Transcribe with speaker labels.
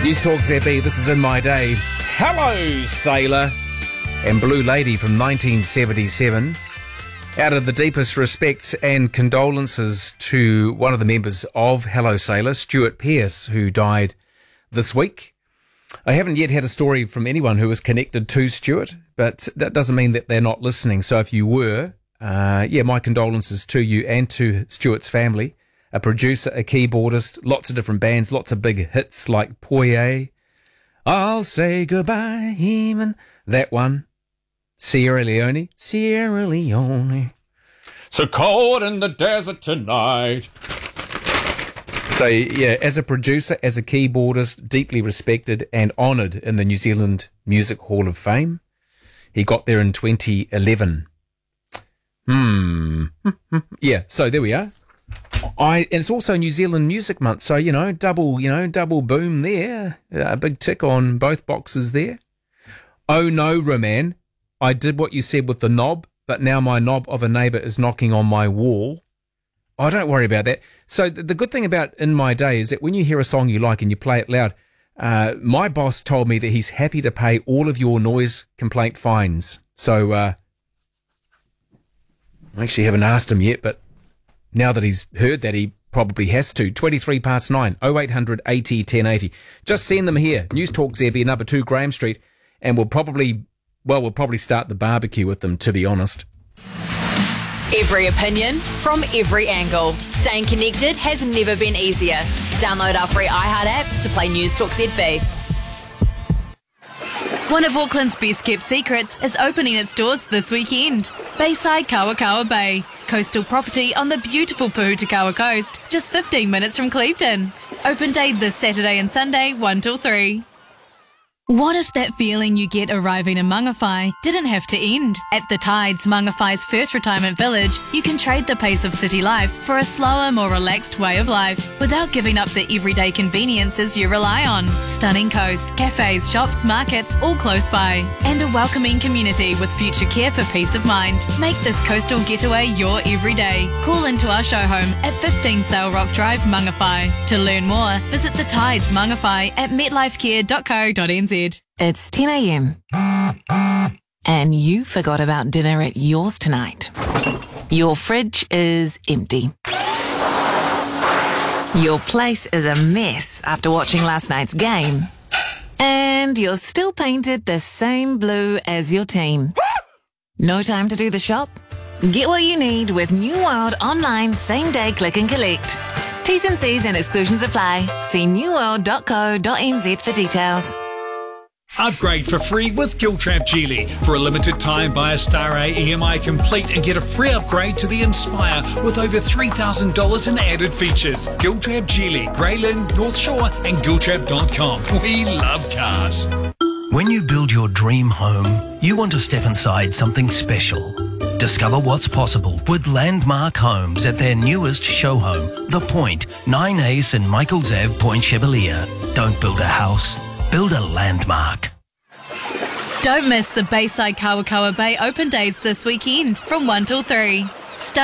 Speaker 1: News Talk ZB, this is In My Day. Hello, Sailor and Blue Lady from 1977. Out of the deepest respect and condolences to one of the members of Hello Sailor, Stuart Pearce, who died this week. I haven't yet had a story from anyone who is connected to Stuart, but that doesn't mean that they're not listening. So if you were, my condolences to you and to Stuart's family. A producer, a keyboardist, lots of different bands, lots of big hits like Poye, I'll Say Goodbye, even that one, Sierra Leone. So cold in the desert tonight. So yeah, as a producer, as a keyboardist, deeply respected and honoured in the New Zealand Music Hall of Fame. He got there in 2011. Yeah, so there we are. And it's also New Zealand Music Month, so, double boom there. A big tick on both boxes there. Oh no, Roman, I did what you said with the knob, but now my knob of a neighbour is knocking on my wall. Oh, don't worry about that. So the good thing about In My Day is that when you hear a song you like and you play it loud, my boss told me that he's happy to pay all of your noise complaint fines. So I actually haven't asked him yet, but now that he's heard that, he probably has to. 23 past 9, 0800 80 1080. Just send them here. News Talk ZB, number 2 Graham Street, and we'll probably start the barbecue with them, to be honest.
Speaker 2: Every opinion from every angle. Staying connected has never been easier. Download our free iHeart app to play News Talk ZB. One of Auckland's best kept secrets is opening its doors this weekend. Bayside Kawakawa Bay. Coastal property on the beautiful Puhutakawa coast, just 15 minutes from Clevedon. Open day this Saturday and Sunday, 1 till 3. What if that feeling you get arriving in Mangawhai didn't have to end? At the Tides, Mangawhai's first retirement village, you can trade the pace of city life for a slower, more relaxed way of life without giving up the everyday conveniences you rely on. Stunning coast, cafes, shops, markets, all close by. And a welcoming community with future care for peace of mind. Make this coastal getaway your everyday. Call into our show home at 15 Sail Rock Drive, Mangawhai. To learn more, visit the Tides Mangawhai at metlifecare.co.nz.
Speaker 3: It's 10 a.m. and you forgot about dinner at yours tonight. Your fridge is empty. Your place is a mess after watching last night's game. And you're still painted the same blue as your team. No time to do the shop? Get what you need with New World Online Same-Day Click and Collect. T's and C's and exclusions apply. See newworld.co.nz for details.
Speaker 4: Upgrade for free with Giltrap Geely. For a limited time, buy a Star A EMI Complete and get a free upgrade to the Inspire with over $3,000 in added features. Giltrap Geely, Greyland, North Shore and Giltrap.com. We love cars.
Speaker 5: When you build your dream home, you want to step inside something special. Discover what's possible with Landmark Homes at their newest show home, The Point, 9A St Michael's Ave, Point Chevalier. Don't build a house, build a landmark.
Speaker 2: Don't miss the Bayside Kawakawa Bay open days this weekend from 1 till 3.